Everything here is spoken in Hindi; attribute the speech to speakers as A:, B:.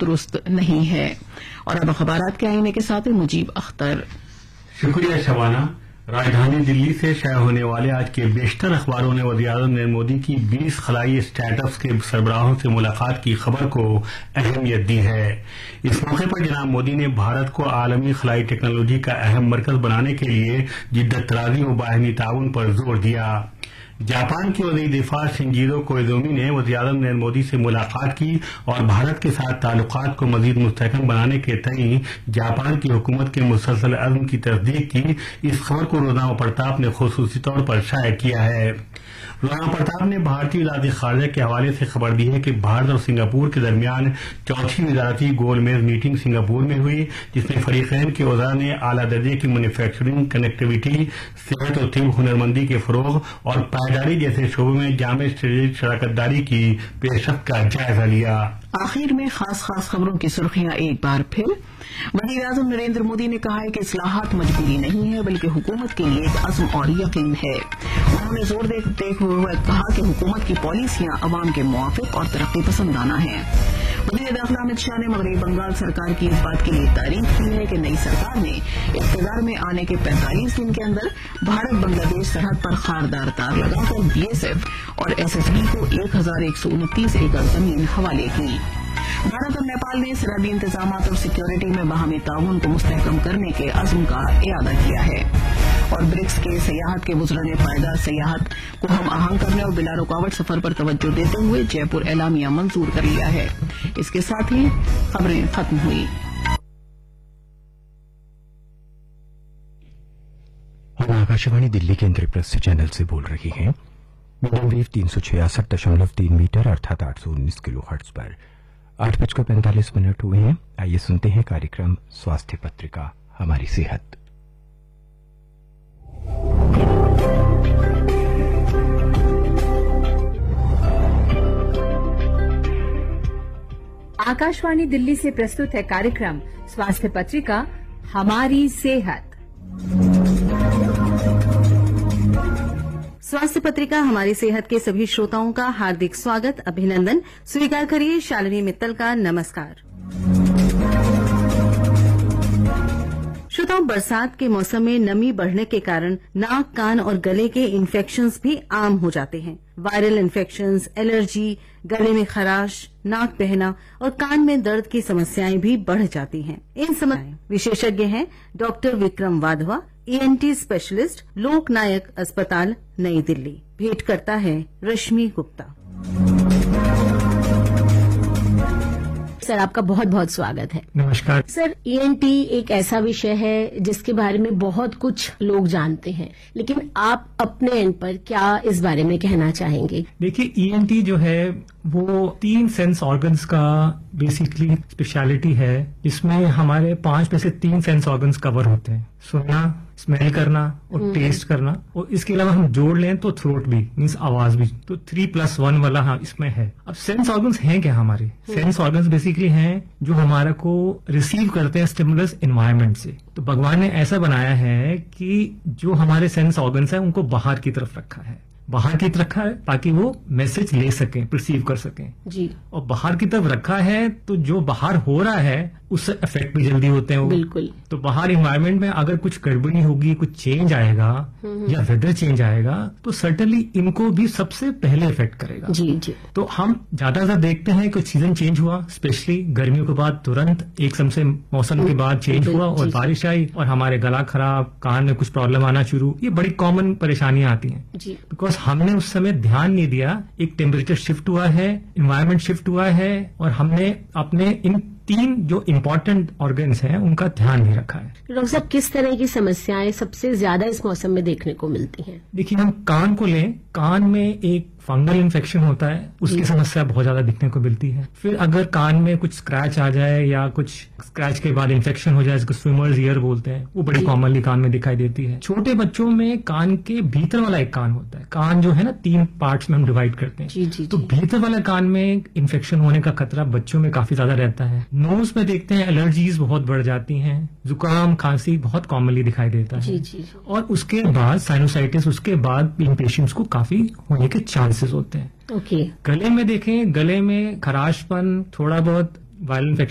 A: दुरुस्त नहीं है। और अब अखबारात के आईने के साथ मुजीब अख्तर।
B: शुक्रिया शबाना। राजधानी दिल्ली से शाया होने वाले आज के बेशतर अखबारों ने वज़ीर-ए-आज़म नरेंद्र मोदी की 20 खलाई स्टार्टअप्स के सरबराहों से मुलाकात की खबर को अहमियत दी है। इस मौके पर जनाब मोदी ने भारत को आलमी खलाई टेक्नोलॉजी का अहम मरकज बनाने के लिए जिद्दत तराजी और बाहिनी ताउन पर जोर दिया। जापान के वज़ीर दिफा शिंजिरो कोइज़ुमी ने वज़ीर-ए-आज़म नरेंद्र मोदी से मुलाकात की और भारत के साथ ताल्लुकात को मजीद मुस्तहकम बनाने के तई जापान की हुकूमत के मुसलसल अज़्म की तस्दीक की। इस खबर को रोज़नामा प्रताप ने खुसूसी तौर पर शाया किया है। रोज़नामा प्रताप ने भारतीय वज़ारत ख़ारिजा के हवाले से खबर दी है कि भारत और सिंगापुर के दरमियान चौथी वज़ारती गोलमेज मीटिंग सिंगापुर में हुई, जिसमें फरीक़ैन के वज़रा ने आला दर्जे की मैन्युफैक्चरिंग, कनेक्टिविटी, सेहत और तिब, हुनरमंदी के फ़रोग़ और पायदारी जैसे शोबों में जामे शराकतदारी की पेशरफ्त का जायजा लिया।
A: आखिर में खास खबरों की सुर्खियां एक बार फिर। वज़ीर-ए-आज़म नरेंद्र मोदी ने कहा है कि इस्लाहात मजबूरी नहीं है बल्कि हुकूमत के लिए एक अज़्म और यकीन है। उन्होंने जोर देते हुए कहा कि हुकूमत की पॉलिसियां अवाम के मुआफ़िक और तरक्की पसंदाना है। वज़ीर दाखिला अमित शाह ने मग़रिबी बंगाल सरकार की इस बात के लिए तारीफ की है कि नई सरकार ने इक़्तिदार में आने के 45 दिन के अंदर भारत बांग्लादेश सरहद पर खारदार तार लगाकर BSF और SSB को 1129 एकड़ जमीन हवाले की। भारत और नेपाल ने सरहदी इंतजामात और सिक्योरिटी में बाहमी ताउन को मुस्तहकम करने के अज़्म का इरादा किया है। और ब्रिक्स के सयाहत के वज़रा ने पायदार सयाहत को हम आहंग करने और बिला रुकावट सफर पर तवज्जो देते हुए जयपुर एलामिया मंजूर कर लिया है। इसके साथ ही खबरें खत्म हुई।
C: हम आकाशवाणी दिल्ली के इंद्रप्रस्थ चैनल से बोल रही हैं। मीडियम वेव 366.3 मीटर अर्थात 819 किलोहर्ट्ज पर 8:45 हुए हैं। आइए सुनते हैं कार्यक्रम स्वास्थ्य पत्रिका हमारी सेहत।
D: आकाशवाणी दिल्ली से प्रस्तुत है कार्यक्रम स्वास्थ्य पत्रिका हमारी सेहत। स्वास्थ्य पत्रिका हमारी सेहत के सभी श्रोताओं का हार्दिक स्वागत, अभिनंदन। स्वीकार करिए शालिनी मित्तल का नमस्कार। श्रोताओं, बरसात के मौसम में नमी बढ़ने के कारण नाक, कान और गले के इन्फेक्शंस भी आम हो जाते हैं। वायरल इन्फेक्शंस, एलर्जी, गले में खराश, नाक बहना और कान में दर्द की समस्याएं भी बढ़ जाती हैं। इन समस्याएं विशेषज्ञ हैं doctor Vikram Wadhwa, ENT specialist, लोकनायक अस्पताल, नई दिल्ली। भेंट करता है रश्मि गुप्ता।
E: सर, आपका बहुत बहुत स्वागत है।
B: नमस्कार
E: सर। ENT एक ऐसा विषय है जिसके बारे में बहुत कुछ लोग जानते हैं, लेकिन आप अपने एंड पर क्या इस बारे में कहना चाहेंगे?
F: देखिए, ENT जो है वो 3 सेंस ऑर्गन्स का बेसिकली स्पेशलिटी है। इसमें हमारे 5 में से 3 सेंस ऑर्गन्स कवर होते हैं, सुनना, स्मेल करना और टेस्ट करना। और इसके अलावा हम जोड़ लें तो थ्रोट भी, मीन्स आवाज भी। तो 3+1 वाला हाँ इसमें है। अब सेंस ऑर्गन्स हैं क्या हमारे? सेंस ऑर्गन्स बेसिकली हैं जो हमारा को रिसीव करते हैं स्टिमुलस एनवायरनमेंट से। तो भगवान ने ऐसा बनाया है कि जो हमारे सेंस ऑर्गन्स हैं उनको बाहर की तरफ रखा है, ताकि वो मैसेज ले सकें, परसीव कर सकें
E: जी।
F: और बाहर की तरफ रखा है तो जो बाहर हो रहा है उससे इफेक्ट भी जल्दी होते हैं वो।
E: बिल्कुल।
F: तो बाहर इन्वायरमेंट में अगर कुछ गड़बड़ी होगी, कुछ चेंज आएगा या वेदर चेंज आएगा तो सर्टनली इनको भी सबसे पहले इफेक्ट करेगा।
E: जी जी।
F: तो हम ज्यादातर देखते हैं कि सीजन चेंज हुआ, स्पेशली गर्मियों के बाद तुरंत एकदम से मौसम के बाद चेंज हुआ और बारिश आई और हमारे गला खराब, कान में कुछ प्रॉब्लम आना शुरू। ये बड़ी कॉमन परेशानियां आती हैं बिकॉज हमने उस समय ध्यान नहीं दिया। एक टेम्परेचर शिफ्ट हुआ है, इन्वायरमेंट शिफ्ट हुआ है और हमने अपने इन 3 जो इम्पोर्टेंट ऑर्गन्स हैं उनका ध्यान नहीं रखा है।
E: डॉक्टर साहब, किस तरह की समस्याएं सबसे ज्यादा इस मौसम में देखने को मिलती हैं?
F: देखिए, हम कान को लें, कान में एक फंगल इन्फेक्शन होता है, उसकी समस्या बहुत ज्यादा दिखने को मिलती है। फिर अगर कान में कुछ स्क्रैच आ जाए या कुछ स्क्रैच के बाद इन्फेक्शन हो जाए, जिसको स्विमर्स ईयर बोलते हैं, वो बड़ी कॉमनली कान में दिखाई देती है। छोटे बच्चों में कान के भीतर वाला एक कान होता है। कान जो है ना 3 पार्ट्स में हम डिवाइड करते हैं।
E: जी,
F: तो भीतर वाला कान में इन्फेक्शन होने का खतरा बच्चों में काफी ज्यादा रहता है। नोज में देखते हैं एलर्जीज बहुत बढ़ जाती हैं, जुकाम, खांसी बहुत कॉमनली दिखाई देता है।
E: जी। और
F: उसके बाद साइनोसाइटिस, उसके बाद इन पेशेंट्स को काफी होने के चांसेस होते हैं।
E: ओके।
F: गले में देखें, गले में खराशपन, थोड़ा बहुत वायरल इन्फेक्शन